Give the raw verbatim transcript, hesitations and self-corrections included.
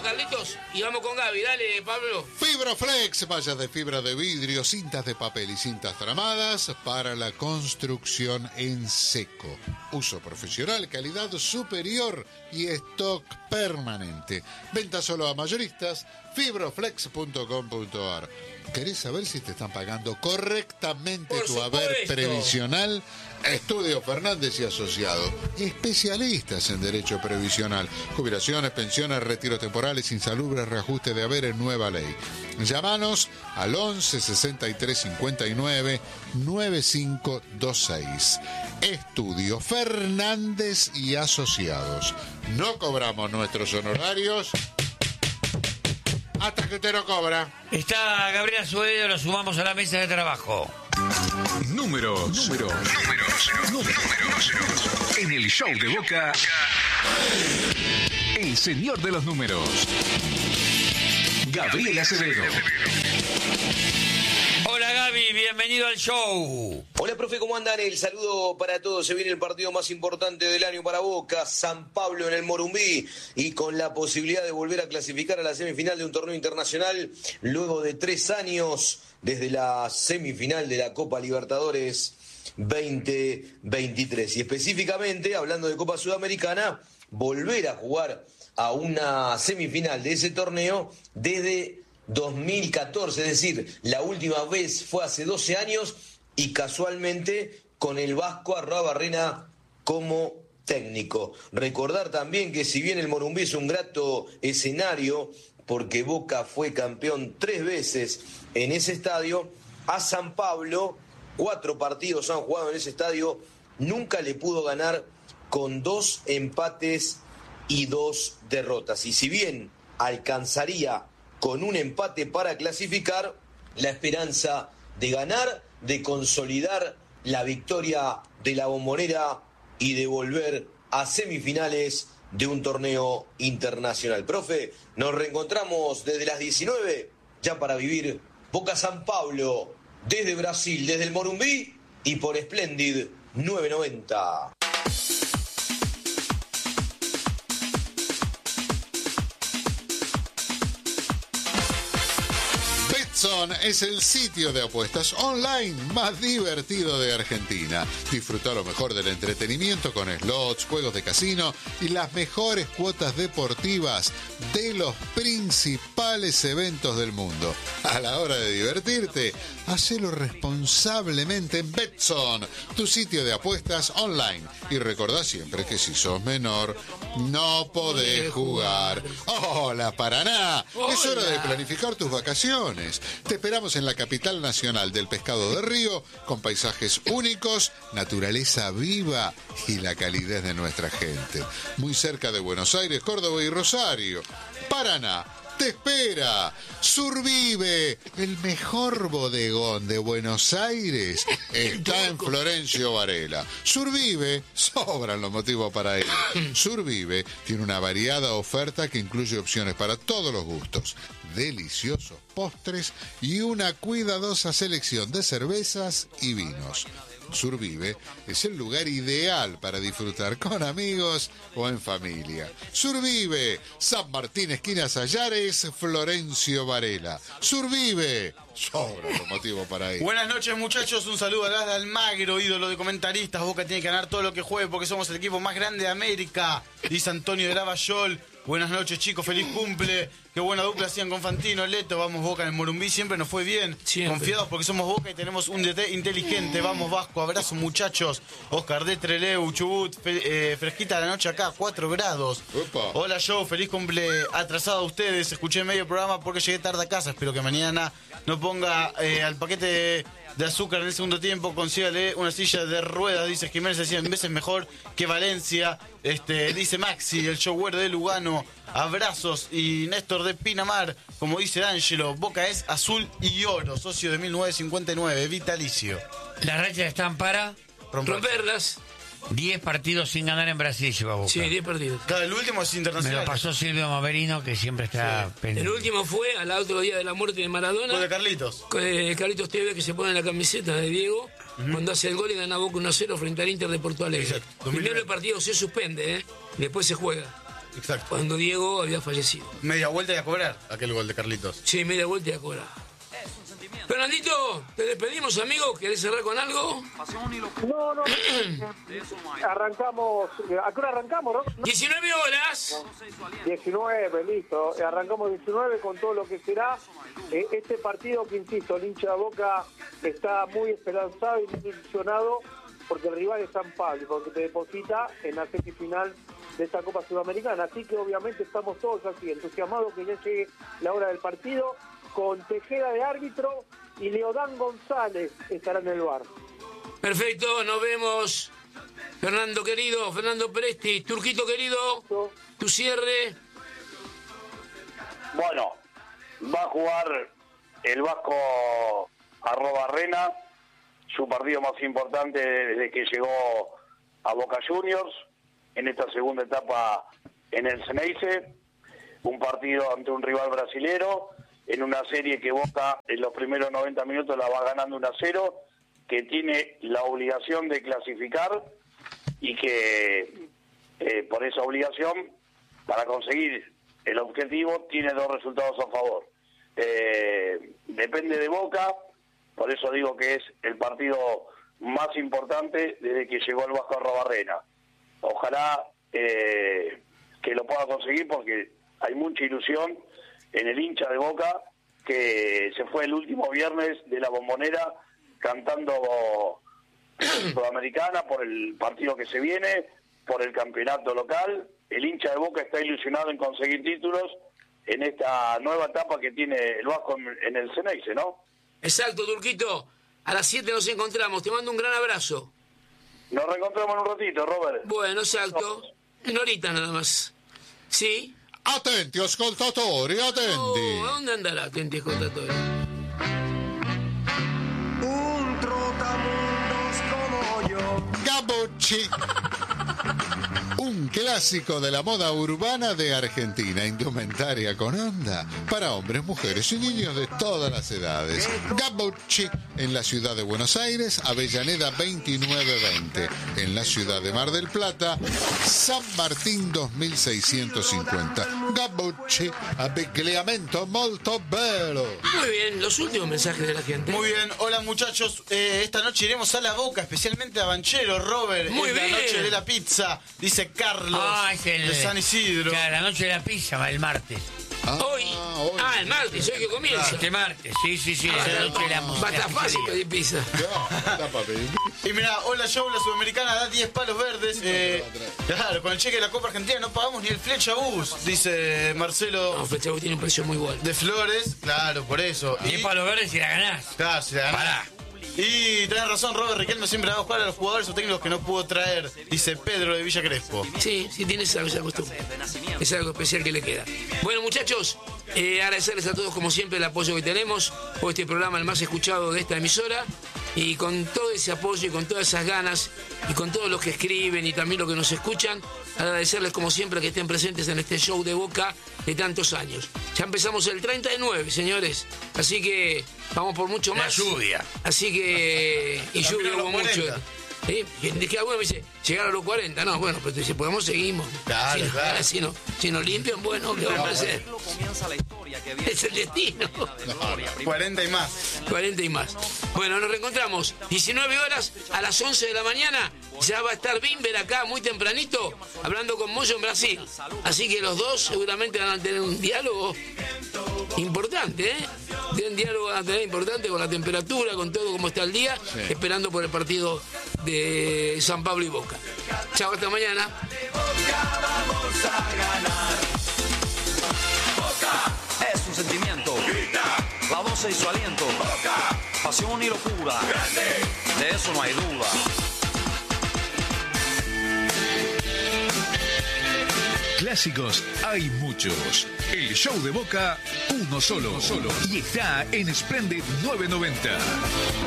Carlitos, y vamos con Gaby. Dale, Pablo. Fibroflex, mallas de fibra de vidrio, cintas de papel y cintas tramadas para la construcción en seco. Uso profesional, calidad superior y stock permanente. Venta solo a mayoristas, fibroflex punto com punto a r. ¿Querés saber si te están pagando correctamente Por tu supuesto. haber previsional? Estudio Fernández y Asociado, especialistas en derecho previsional, jubilaciones, pensiones, retiros temporales, insalubres, reajuste de haber en nueva ley. Llámanos al once sesenta y tres cincuenta y nueve noventa y cinco veintiséis. Estudio Fernández y Asociados. No cobramos nuestros honorarios hasta que usted no cobra. Está Gabriel Suedo, lo sumamos a la mesa de trabajo. Números, números, números, números. En el show de Boca, el señor de los números, Gabriel Acevedo. Hola Gaby, bienvenido al show. Hola profe, ¿cómo andan? El saludo para todos. Se viene el partido más importante del año para Boca, San Pablo en el Morumbí, y con la posibilidad de volver a clasificar a la semifinal de un torneo internacional luego de tres años desde la semifinal de la Copa Libertadores veinte veintitrés. Y específicamente, hablando de Copa Sudamericana, volver a jugar a una semifinal de ese torneo desde dos mil catorce, es decir, la última vez fue hace doce años y casualmente con el Vasco Arruabarrena como técnico. Recordar también que si bien el Morumbí es un grato escenario, porque Boca fue campeón tres veces en ese estadio, a San Pablo, cuatro partidos han jugado en ese estadio, nunca le pudo ganar con dos empates y dos derrotas. Y si bien alcanzaría con un empate para clasificar, la esperanza de ganar, de consolidar la victoria de la Bombonera y de volver a semifinales de un torneo internacional. Profe, nos reencontramos desde las diecinueve, ya para vivir Boca San Pablo, desde Brasil, desde el Morumbí y por Splendid novecientos noventa. Betson es el sitio de apuestas online más divertido de Argentina. Disfruta lo mejor del entretenimiento con slots, juegos de casino y las mejores cuotas deportivas de los principales eventos del mundo. A la hora de divertirte, hacelo responsablemente en Betson, tu sitio de apuestas online. Y recordá siempre que si sos menor, no podés jugar. ¡Hola, Paraná! Hola. Es hora de planificar tus vacaciones. Te esperamos en la capital nacional del pescado de río, con paisajes únicos, naturaleza viva y la calidez de nuestra gente. Muy cerca de Buenos Aires, Córdoba y Rosario. Paraná te espera. Survive, el mejor bodegón de Buenos Aires, está en Florencio Varela. Survive, sobran los motivos para ir. Survive tiene una variada oferta que incluye opciones para todos los gustos, deliciosos postres y una cuidadosa selección de cervezas y vinos. Survive es el lugar ideal para disfrutar con amigos o en familia. Survive, San Martín, esquina Sayares, Florencio Varela. Survive, sobra los motivos para ir. Buenas noches, muchachos, un saludo a Lara Almagro, ídolo de comentaristas. Boca tiene que ganar todo lo que juegue porque somos el equipo más grande de América, dice Antonio de Lavallol. Buenas noches, chicos, feliz cumple. Qué buena dupla hacían con Fantino, Leto. Vamos Boca en el Morumbí, siempre nos fue bien. Siempre. Confiados porque somos Boca y tenemos un D T inteligente. Vamos Vasco, abrazo, muchachos. Oscar de Treleu, Chubut, fe, eh, fresquita la noche acá, cuatro grados. Opa. Hola, Joe, feliz cumple atrasado a ustedes. Escuché medio programa porque llegué tarde a casa. Espero que mañana no ponga eh, al paquete de, de azúcar en el segundo tiempo. Consígale una silla de ruedas, dice Jiménez, cien veces mejor que Valencia. Este, dice Maxi, el showware de Lugano. Abrazos. Y Néstor de Pinamar, como dice D'Angelo, Boca es azul y oro, socio de mil novecientos cincuenta y nueve, vitalicio. Las rachas están para Romperlas. diez partidos sin ganar en Brasil, lleva Boca. Sí, diez partidos. Claro, el último es Me internacional. lo pasó Silvio Maverino, que siempre está Sí. pendiente. El último fue al otro día de la muerte de Maradona. Gol de Carlitos. Eh, Carlitos Tevez, que se pone en la camiseta de Diego, uh-huh, cuando hace el gol y gana Boca uno a cero frente al Inter de Porto Alegre. Exacto. Primero el partido se suspende, ¿eh? Después se juega. Exacto. cuando Diego había fallecido. Media vuelta y a cobrar aquel gol de Carlitos. Sí, media vuelta y a cobrar. Fernandito, te despedimos, amigo. ¿Querés cerrar con algo? No, no. Arrancamos. ¿A qué hora arrancamos, no? diecinueve horas. diecinueve, listo. Arrancamos diecinueve con todo lo que será eh, este partido que, insisto, el hincha de Boca está muy esperanzado y muy ilusionado porque el rival es San Pablo, porque te deposita en la semifinal de esta Copa Sudamericana. Así que obviamente estamos todos así, entusiasmados que ya llegue la hora del partido, con Tejeda de árbitro y Leodán González estará en el bar. Perfecto, nos vemos. Fernando querido, Fernando Presti, Turquito querido, tu cierre. Bueno, va a jugar el Vasco Arrobarrena, su partido más importante desde que llegó a Boca Juniors, en esta segunda etapa en el Ceneice, un partido ante un rival brasilero, en una serie que Boca en los primeros noventa minutos la va ganando uno a cero, que tiene la obligación de clasificar y que eh, por esa obligación, para conseguir el objetivo, tiene dos resultados a favor. Eh, depende de Boca, por eso digo que es el partido más importante desde que llegó el Vasco Arrobarrena. Ojalá eh, que lo pueda conseguir porque hay mucha ilusión en el hincha de Boca que se fue el último viernes de la Bombonera cantando Sudamericana por el partido que se viene, por el campeonato local. El hincha de Boca está ilusionado en conseguir títulos en esta nueva etapa que tiene el Vasco en, en el Ceneice, ¿no? Exacto, Turquito. A las siete nos encontramos. Te mando un gran abrazo. Nos reencontramos en un ratito, Robert. Bueno, exacto. En horita nada más. ¿Sí? Attenti ascoltatori, attenti. Oh, ¿a dónde andará Attenti ascoltatori? Un trotamundos como yo. Gabucci. Un clásico de la moda urbana de Argentina, indumentaria con onda para hombres, mujeres y niños de todas las edades. Gabucci, en la ciudad de Buenos Aires, Avellaneda veintinueve veinte. En la ciudad de Mar del Plata, San Martín dos mil seiscientos cincuenta. Gabucci, abbigliamento molto bello. Muy bien, los últimos mensajes de la gente. Muy bien, hola muchachos, eh, esta noche iremos a La Boca, especialmente a Banchero, Robert. Muy es bien. La noche de la pizza, dice Carlos, Ah, es el, de San Isidro. Claro, la noche de la pizza, el martes. Ah, Hoy. hoy. Ah, el martes, hoy que comienza. Este martes, sí, sí, sí. Ah, es la noche de la va a música. estar fácil pedir pizza. No, tápate. Y mira, hola show, la Sudamericana da diez palos verdes. Eh, claro, con el cheque de la Copa Argentina no pagamos ni el flecha bus, dice Marcelo No, Flecha tiene un precio muy bueno. de Flores. Claro, por eso. diez palos verdes y la ganás. Claro, si la ganás. Pará. Y tenés razón, Robert Riquelme siempre va a jugar a los jugadores o técnicos que no pudo traer, dice Pedro de Villa Crespo. Sí, sí, tiene esa, esa costumbre. Es algo especial que le queda. Bueno, muchachos, eh, agradecerles a todos, como siempre, el apoyo que tenemos por este programa, el más escuchado de esta emisora. Y con todo ese apoyo y con todas esas ganas y con todos los que escriben y también los que nos escuchan, agradecerles como siempre que estén presentes en este show de Boca de tantos años. Ya empezamos el treinta y nueve, señores, así que vamos por mucho La más. lluvia. Así que... Y También lluvia a los hubo mucho. cuarenta. ¿Sí? Que alguno me dice, llegar a los cuarenta, no, bueno, pero si podemos seguimos. Claro, si, claro. Si, no, si nos limpian, bueno, ¿qué vamos a hacer? Es el destino. cuarenta y más. cuarenta y más. Bueno, nos reencontramos diecinueve horas a las once de la mañana. Ya va a estar Bimber acá muy tempranito hablando con Moyo en Brasil. Así que los dos seguramente van a tener un diálogo importante, ¿eh? Un diálogo van a tener importante con la temperatura, con todo como está el día, Sí. esperando por el partido de San Pablo y Boca. Chao, hasta mañana. Es un sentimiento. La voz y su aliento. Pasión y locura. De eso no hay duda. Clásicos hay muchos. El show de Boca, uno solo. Y está en Splendid novecientos noventa.